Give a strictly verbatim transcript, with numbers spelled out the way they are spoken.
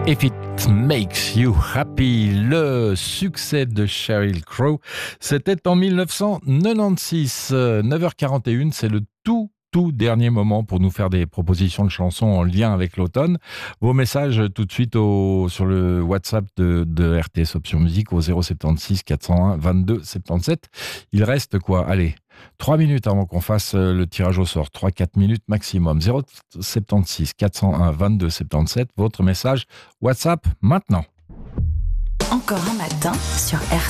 If It Makes You Happy, le succès de Sheryl Crow, c'était en dix-neuf cent quatre-vingt-seize. neuf heures quarante et une, c'est le tout tout dernier moment pour nous faire des propositions de chansons en lien avec l'automne. Vos messages tout de suite au, sur le WhatsApp de, de R T S Option Musique au zéro soixante-seize quatre cent un vingt-deux soixante-dix-sept. Il reste quoi ? Allez, trois minutes avant qu'on fasse le tirage au sort. trois à quatre minutes maximum. zéro soixante-seize quatre cent un vingt-deux soixante-dix-sept. Votre message WhatsApp maintenant. Encore un matin sur R T S.